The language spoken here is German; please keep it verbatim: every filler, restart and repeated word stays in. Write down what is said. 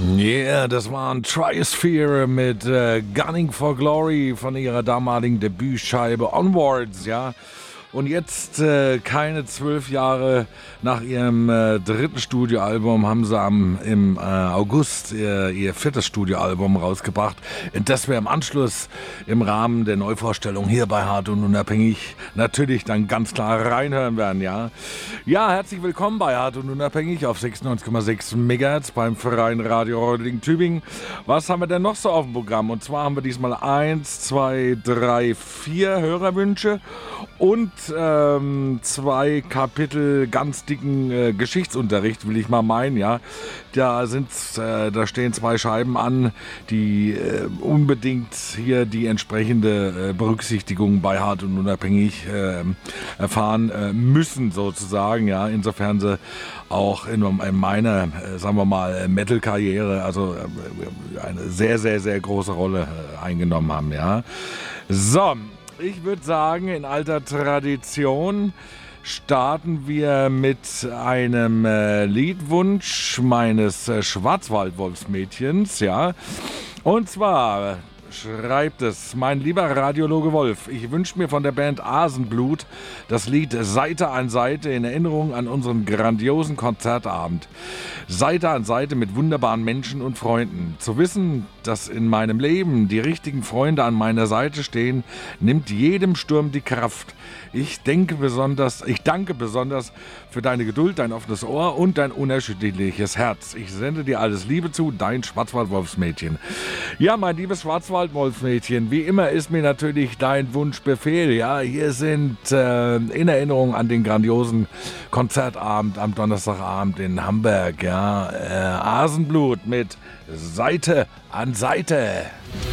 Yeah, das waren Triosphere mit äh, Gunning for Glory von ihrer damaligen Debütscheibe Onwards, ja. Und jetzt, äh, keine zwölf Jahre nach ihrem äh, dritten Studioalbum, haben sie am, im äh, August ihr, ihr viertes Studioalbum rausgebracht. Und das wir im Anschluss im Rahmen der Neuvorstellung hier bei Hart und Unabhängig natürlich dann ganz klar reinhören werden, ja. Ja, herzlich willkommen bei Hart und Unabhängig auf sechsundneunzig Komma sechs Megahertz beim Freien Radio Reutlingen-Tübingen. Was haben wir denn noch so auf dem Programm? Und zwar haben wir diesmal eins, zwei, drei, vier Hörerwünsche und ähm, zwei Kapitel ganz dicken äh, Geschichtsunterricht, will ich mal meinen, ja. Da sind, äh, da stehen zwei Scheiben an, die äh, unbedingt hier die entsprechende äh, Berücksichtigung bei Hart und Unabhängig äh, erfahren äh, müssen, sozusagen, ja. Insofern sie auch in, in meiner, äh, sagen wir mal, Metal-Karriere, also äh, eine sehr, sehr, sehr große Rolle äh, eingenommen haben, ja. So. Ich würde sagen, in alter Tradition starten wir mit einem äh, Liedwunsch meines äh, Schwarzwaldwolfsmädchens, ja. Und zwar schreibt es mein lieber Radiologe Wolf: Ich wünsche mir von der Band Asenblut das Lied Seite an Seite in Erinnerung an unseren grandiosen Konzertabend. Seite an Seite mit wunderbaren Menschen und Freunden. Zu wissen, dass in meinem Leben die richtigen Freunde an meiner Seite stehen, nimmt jedem Sturm die Kraft. Ich denke besonders, ich danke besonders für deine Geduld, dein offenes Ohr und dein unerschütterliches Herz. Ich sende dir alles Liebe zu, dein Schwarzwaldwolfsmädchen. Ja, mein liebes Schwarzwaldwolfsmädchen, wie immer ist mir natürlich dein Wunschbefehl. Ja, hier sind äh, in Erinnerung an den grandiosen Konzertabend am Donnerstagabend in Hamburg. Ja, äh, Asenblut mit Seite an Seite.